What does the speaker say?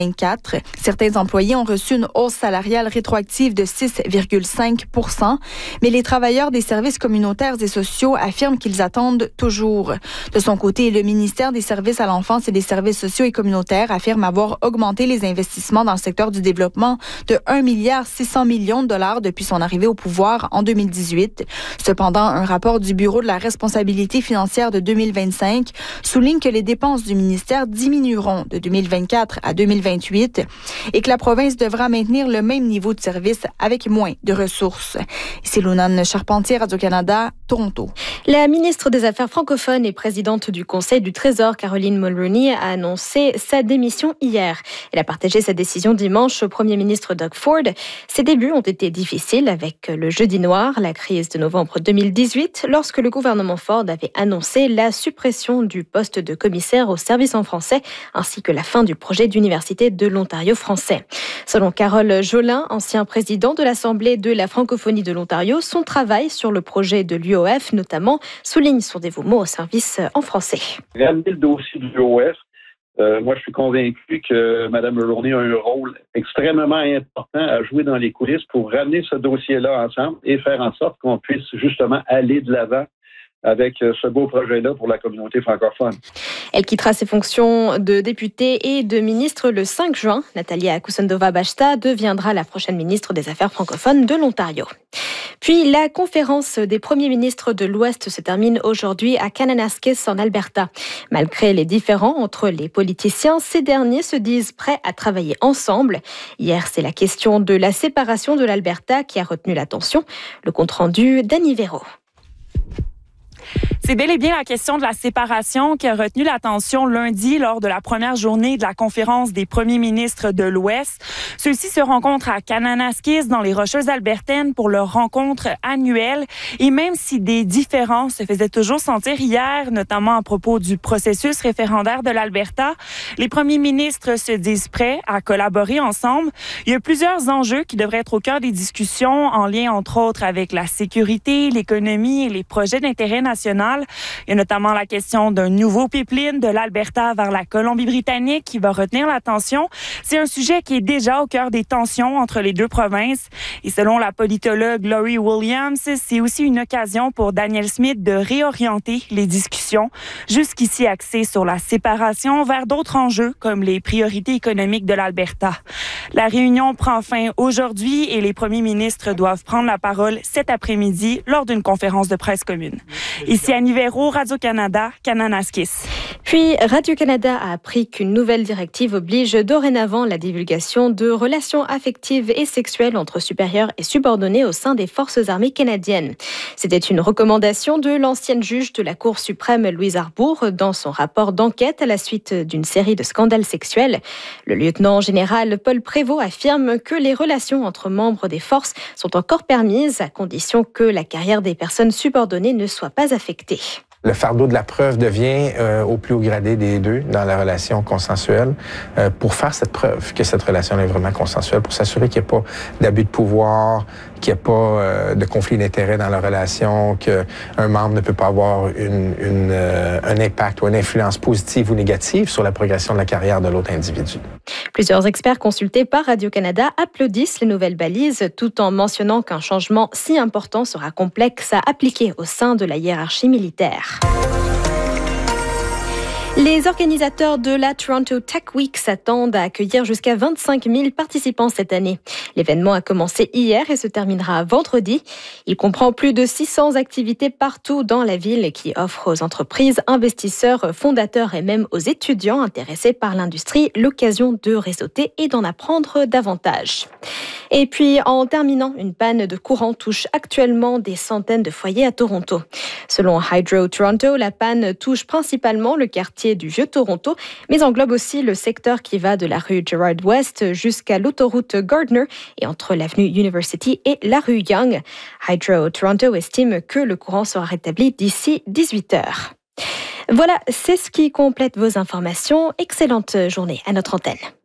2024. Certains employés ont reçu une hausse salariale rétroactive de 6,5 %, mais les travailleurs des services communautaires et sociaux affirment qu'ils attendent toujours. De son côté, le ministère des Services à l'enfance et des services sociaux et communautaires affirme avoir augmenté les investissements dans le secteur du développement de 1,6 milliard de dollars depuis son arrivée au pouvoir en 2018. Cependant, un rapport du Bureau de la responsabilité financière de 2025 souligne que les dépenses du ministère diminueront de 2024 à 2028 et que la province devra maintenir le même niveau de service avec moins de ressources. Ici Lunane Charpentier, Radio-Canada, Toronto. La ministre des Affaires francophones et présidente du Conseil du Trésor, Caroline Mulroney, a annoncé sa démission hier. Elle a partagé sa décision dimanche au premier ministre Doug Ford. Ses débuts ont été difficiles avec le jeudi noir, la crise de novembre 2018, lorsque le gouvernement Ford avait annoncé la suppression du poste de commissaire au service en français, ainsi que la fin du projet d'université de l'Ontario français. Selon Carole Jolin, ancien président de l'Assemblée de la francophonie de l'Ontario, son travail sur le projet de l'UOF, notamment, souligne son dévouement au service en français. Ramener le dossier de l'UOF, moi, je suis convaincu que Mme Mulroney a un rôle extrêmement important à jouer dans les coulisses pour ramener ce dossier-là ensemble et faire en sorte qu'on puisse justement aller de l'avant avec ce beau projet-là pour la communauté francophone. Elle quittera ses fonctions de députée et de ministre le 5 juin. Nathalie Akusendova-Bashta deviendra la prochaine ministre des Affaires francophones de l'Ontario. Puis, la conférence des premiers ministres de l'Ouest se termine aujourd'hui à Kananaskis, en Alberta. Malgré les différends entre les politiciens, ces derniers se disent prêts à travailler ensemble. Hier, c'est la question de la séparation de l'Alberta qui a retenu l'attention. Le compte-rendu d'Annie Véro. C'est bel et bien la question de la séparation qui a retenu l'attention lundi lors de la première journée de la conférence des premiers ministres de l'Ouest. Ceux-ci se rencontrent à Kananaskis, dans les Rocheuses albertaines, pour leur rencontre annuelle. Et même si des différences se faisaient toujours sentir hier, notamment à propos du processus référendaire de l'Alberta, les premiers ministres se disent prêts à collaborer ensemble. Il y a plusieurs enjeux qui devraient être au cœur des discussions, en lien entre autres avec la sécurité, l'économie et les projets d'intérêt national. Il y a notamment la question d'un nouveau pipeline de l'Alberta vers la Colombie-Britannique qui va retenir l'attention. C'est un sujet qui est déjà au cœur des tensions entre les deux provinces. Et selon la politologue Laurie Williams, c'est aussi une occasion pour Danielle Smith de réorienter les discussions, jusqu'ici axées sur la séparation, vers d'autres enjeux comme les priorités économiques de l'Alberta. La réunion prend fin aujourd'hui et les premiers ministres doivent prendre la parole cet après-midi lors d'une conférence de presse commune. Ici Annie Véro, Radio-Canada, Kananaskis. Puis, Radio-Canada a appris qu'une nouvelle directive oblige dorénavant la divulgation de relations affectives et sexuelles entre supérieurs et subordonnés au sein des Forces armées canadiennes. C'était une recommandation de l'ancienne juge de la Cour suprême Louise Arbour dans son rapport d'enquête à la suite d'une série de scandales sexuels. Le lieutenant-général Paul Prévost affirme que les relations entre membres des forces sont encore permises à condition que la carrière des personnes subordonnées ne soit pas affectée. Le fardeau de la preuve devient au plus haut gradé des deux dans la relation consensuelle pour faire cette preuve que cette relation est vraiment consensuelle, pour s'assurer qu'il n'y ait pas d'abus de pouvoir, qu'il n'y ait pas de conflit d'intérêts dans la relation, qu'un membre ne peut pas avoir un impact ou une influence positive ou négative sur la progression de la carrière de l'autre individu. Plusieurs experts consultés par Radio-Canada applaudissent les nouvelles balises tout en mentionnant qu'un changement si important sera complexe à appliquer au sein de la hiérarchie militaire. Les organisateurs de la Toronto Tech Week s'attendent à accueillir jusqu'à 25 000 participants cette année. L'événement a commencé hier et se terminera vendredi. Il comprend plus de 600 activités partout dans la ville qui offrent aux entreprises, investisseurs, fondateurs et même aux étudiants intéressés par l'industrie l'occasion de réseauter et d'en apprendre davantage. Et puis, en terminant, une panne de courant touche actuellement des centaines de foyers à Toronto. Selon Hydro Toronto, la panne touche principalement le quartier du Vieux-Toronto, mais englobe aussi le secteur qui va de la rue Gerrard West jusqu'à l'autoroute Gardner et entre l'avenue University et la rue Yonge. Hydro Toronto estime que le courant sera rétabli d'ici 18 heures. Voilà, c'est ce qui complète vos informations. Excellente journée à notre antenne.